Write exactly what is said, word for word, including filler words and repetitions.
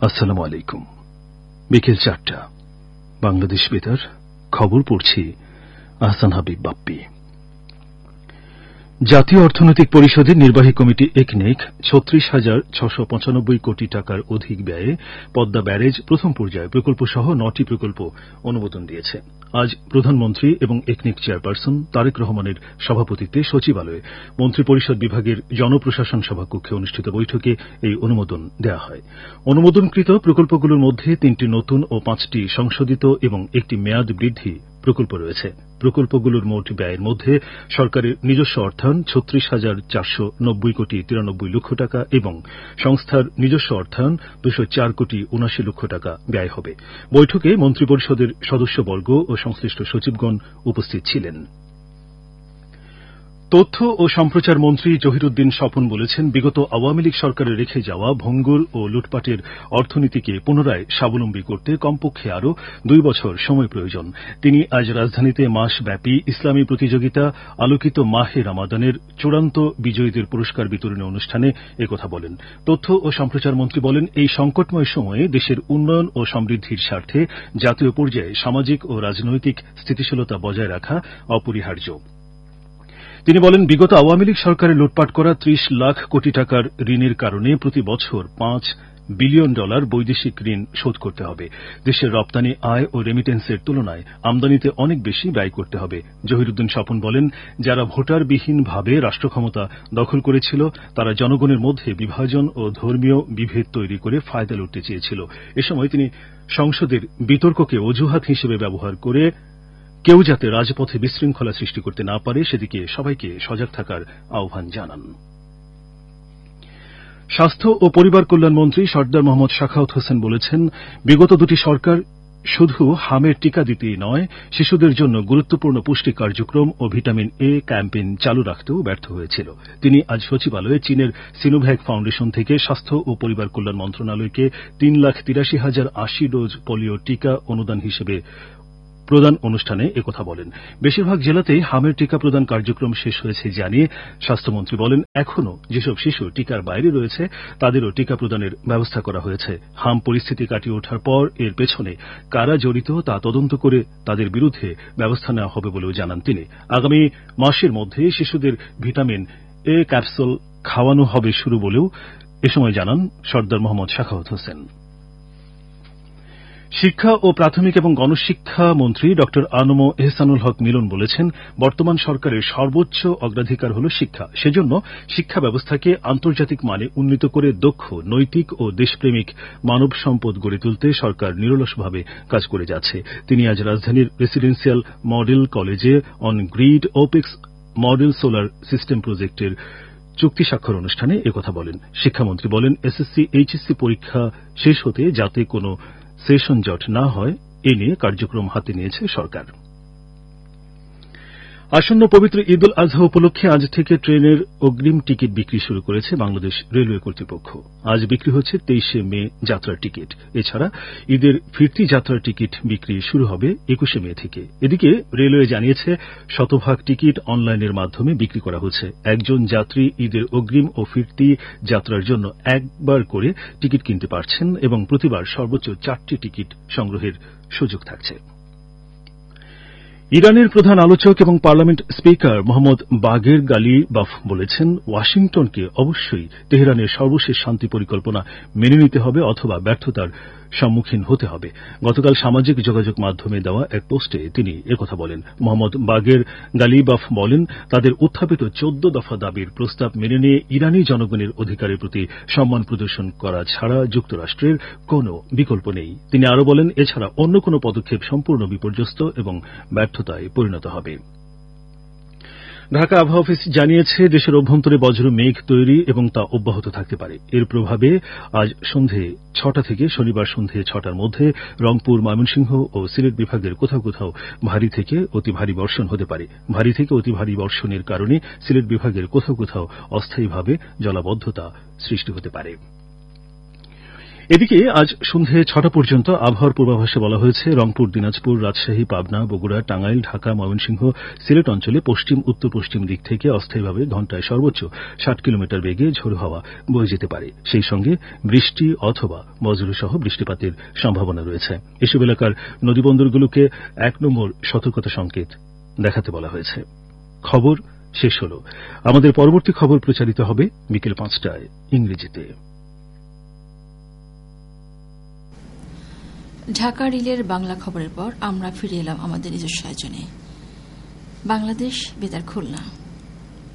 আসসালামু আলাইকুম। বিকেল চারটা বাংলাদেশ বেতার খবর পড়ছি আহসান হাবিব বাপ্পি। জাতীয় অর্থনৈতিক পরিষদের নির্বাহী কমিটি একনেক ছত্রিশ হাজার ছশো পঁচানব্বই কোটি টাকার অধিক ব্যয়ে পদ্মা ব্যারেজ প্রথম পর্যায়ে প্রকল্প সহ নটি প্রকল্প অনুমোদন দিয়েছে। আজ প্রধানমন্ত্রী এবং একনেক চেয়ারপারসন তারেক রহমানের সভাপতিত্বে সচিবালয়ে মন্ত্রিপরিষদ বিভাগের জনপ্রশাসন সভাকক্ষে অনুষ্ঠিত বৈঠকে এই অনুমোদন দেওয়া হয়। অনুমোদনকৃত প্রকল্পগুলোর মধ্যে তিনটি নতুন ও পাঁচটি সংশোধিত এবং একটি মেয়াদ বৃদ্ধি প্রকল্প রয়েছে। প্রকল্পগুলোর মোট ব্যয়ের মধ্যে সরকারের নিজস্ব অর্থায়ন ছত্রিশ হাজার চারশো নব্বই কোটি তিরানব্বই লক্ষ টাকা এবং সংস্থার নিজস্ব অর্থায়ন দুশো চার কোটি উনাশি লক্ষ টাকা ব্যয় হবে। বৈঠকে মন্ত্রিপরিষদের সদস্যবর্গ ও সংশ্লিষ্ট সচিবগণ উপস্থিত ছিলেন। তথ্য ও সম্প্রচার মন্ত্রী জহিরুদ্দিন স্বপন বলেছেন, বিগত আওয়ামী লীগ সরকারের রেখে যাওয়া ভঙ্গুর ও লুটপাটের অর্থনীতিকে পুনরায় স্বাবলম্বী করতে কমপক্ষে আরও দুই বছর সময় প্রয়োজন। তিনি আজ রাজধানীতে মাসব্যাপী ইসলামী প্রতিযোগিতা আলোকিত মাহে রমাদানের চূড়ান্ত বিজয়ীদের পুরস্কার বিতরণী অনুষ্ঠানে একথা বলেন। তথ্য ও সম্প্রচার মন্ত্রী বলেন, এই সংকটময় সময়ে দেশের উন্নয়ন ও সমৃদ্ধির স্বার্থে জাতীয় পর্যায়ে সামাজিক ও রাজনৈতিক স্থিতিশীলতা বজায় রাখা অপরিহার্য। তিনি বলেন, বিগত আওয়ামী লীগ সরকারের লুটপাট করা ত্রিশ লাখ কোটি টাকার ঋণের কারণে প্রতি বছর পাঁচ বিলিয়ন ডলার বৈদেশিক ঋণ শোধ করতে হবে। দেশের রপ্তানি আয় ও রেমিটেন্সের তুলনায় আমদানিতে অনেক বেশি ব্যয় করতে হবে। জহিরুদ্দিন স্বপন বলেন, যারা ভোটারবিহীনভাবে রাষ্ট্রক্ষমতা দখল করেছিল তারা জনগণের মধ্যে বিভাজন ও ধর্মীয় বিভেদ তৈরি করে ফায়দা লুটতে চেয়েছিল। এ সময় তিনি সংসদের বিতর্ককে অজুহাত হিসেবে ব্যবহার করে কেউ যাতে রাজপথে বিশৃঙ্খলা সৃষ্টি করতে না পারে সেদিকে সবাইকে সজাগ থাকার আহ্বান জানান। স্বাস্থ্য ও পরিবার কল্যাণ মন্ত্রী সরদার মোহাম্মদ সাখাওয়াত হোসেন বলেছেন, বিগত দুটি সরকার শুধু হামের টিকা দিতেই নয়, শিশুদের জন্য গুরুত্বপূর্ণ পুষ্টি কার্যক্রম ও ভিটামিন এ ক্যাম্পেইন চালু রাখতেও ব্যর্থ হয়েছিল। তিনি আজ সচিবালয়ে চীনের সিনোভ্যাক ফাউন্ডেশন থেকে স্বাস্থ্য ও পরিবার কল্যাণ মন্ত্রণালয়কে তিন লাখ তিরাশি হাজার আশি ডোজ পোলিও টিকা অনুদান হিসেবে প্রদান অনুষ্ঠানে একথা বলেন। বেশিরভাগ জেলাতেই হামের টিকা প্রদান কার্যক্রম শেষ হয়েছে জানিয়ে স্বাস্থ্যমন্ত্রী বলেন, এখনও যেসব শিশু টিকার বাইরে রয়েছে তাদেরও টিকা প্রদানের ব্যবস্থা করা হয়েছে। হাম পরিস্থিতি কাটিয়ে ওঠার পর এর পেছনে কারা জড়িত তা তদন্ত করে তাদের বিরুদ্ধে ব্যবস্থা নেওয়া হবে বলেও জানান তিনি। আগামী মাসের মধ্যে শিশুদের ভিটামিন এ ক্যাপসুল খাওয়ানো হবে শুরু বলেও এ সময় জানান সরদার মোহাম্মদ সাখাওয়াত হোসেন। শিক্ষা ও প্রাথমিক এবং গণশিক্ষা মন্ত্রী ড আনম এহসানুল হক মিলন বলেছেন, বর্তমান সরকারের সর্বোচ্চ অগ্রাধিকার হল শিক্ষা। সেজন্য শিক্ষা ব্যবস্থাকে আন্তর্জাতিক মানে উন্নীত করে দক্ষ, নৈতিক ও দেশপ্রেমিক মানব সম্পদ গড়ে তুলতে সরকার নিরলসভাবে কাজ করে যাচ্ছে। তিনি আজ রাজধানীর রেসিডেন্সিয়াল মডেল কলেজে on grid opex model solar system প্রজেক্টের চুক্তি স্বাক্ষর অনুষ্ঠানে একথা বলেন। শিক্ষামন্ত্রী বলেন, এসএসসি এইচএসসি পরীক্ষা শেষ হতে যাতে কোনো সেশন জট না হয় এ নিয়ে কার্যক্রম হাতে নিয়েছে সরকার। আসন্ন পবিত্র ঈদ উল আজহা উপলক্ষে আজ থেকে ট্রেনের অগ্রিম টিকিট বিক্রি শুরু করেছে বাংলাদেশ রেলওয়ে কর্তৃপক্ষ। আজ বিক্রি হচ্ছে তেইশে মে যাত্রার টিকিট। এছাড়া ঈদের ফিরতি যাত্রার টিকিট বিক্রি শুরু হবে একুশে মে থেকে। এদিকে রেলওয়ে জানিয়েছে, শতভাগ টিকিট অনলাইনের মাধ্যমে বিক্রি করা হচ্ছে। একজন যাত্রী ঈদের অগ্রিম ও ফিরতি যাত্রার জন্য একবার করে টিকিট কিনতে পারছেন এবং প্রতিবার সর্বোচ্চ চারটি টিকিট সংগ্রহের সুযোগ থাকছে। ইরানের প্রধান আলোচক এবং পার্লামেন্ট স্পিকার মোহাম্মদ বাগের গালিবাফ বলেছেন, ওয়াশিংটনকে অবশ্যই তেহরানের সর্বশেষ শান্তি পরিকল্পনা মেনে নিতে হবে অথবা ব্যর্থতার সম্মুখীন হতে হবে। গতকাল সামাজিক যোগাযোগ মাধ্যমে দেওয়া এক পোস্টে তিনি একথা বলেন। মোহাম্মদ বাগের গালিবাফ বলেন, তাদের উত্থাপিত চোদ্দ দফা দাবির প্রস্তাব মেনে নিয়ে ইরানি জনগণের অধিকারের প্রতি সম্মান প্রদর্শন করা ছাড়া যুক্তরাষ্ট্রের কোনো বিকল্প নেই। তিনি আরও বলেন, এছাড়া অন্য কোনো পদক্ষেপ সম্পূর্ণ বিপর্যস্ত এবং ব্যর্থতায় পরিণত হবে। ঢাকা আবহাওয়া অফিস জানিয়েছে, দেশের অভ্যন্তরে বজ্র মেঘ তৈরি এবং তা অব্যাহত থাকতে পারে। এর প্রভাবে আজ সন্ধে ছটা থেকে শনিবার সন্ধে ছটার মধ্যে রংপুর, ময়মনসিংহ ও সিলেট বিভাগের কোথাও কোথাও ভারী থেকে অতি ভারী বর্ষণ হতে পারে। ভারী থেকে অতি ভারী বর্ষণের কারণে সিলেট বিভাগের কোথাও কোথাও অস্থায়ীভাবে জলাবদ্ধতা সৃষ্টি হতে পারে। এদিকে আজ সন্ধে ছটা পর্যন্ত আবহাওয়ার পূর্বাভাসে বলা হয়েছে রংপুর, দিনাজপুর, রাজশাহী, পাবনা, বগুড়া, টাঙ্গাইল, ঢাকা, ময়মনসিংহ, সিলেট অঞ্চলে পশ্চিম উত্তর পশ্চিম দিক থেকে অস্থায়ীভাবে ঘণ্টায় সর্বোচ্চ ষাট কিলোমিটার বেগে ঝোড়ো হাওয়া বয়ে যেতে পারে। সেই সঙ্গে বৃষ্টি অথবা বজ্রসহ বৃষ্টিপাতের সম্ভাবনা রয়েছে। এসব এলাকার নদীবন্দরগুলোকে এক নম্বর সতর্কতা সংকেত দেখাতে বলা হয়েছে। খবর শেষ হল। আমাদের পরবর্তী খবর প্রচারিত হবে বিকেল পাঁচটায় ইংরেজিতে। ঢাকা রিলের বাংলা খবরের পর আমরা ফিরে এলাম আমাদের নিজস্ব আয়োজনে। বাংলাদেশ বেতার খুলনা।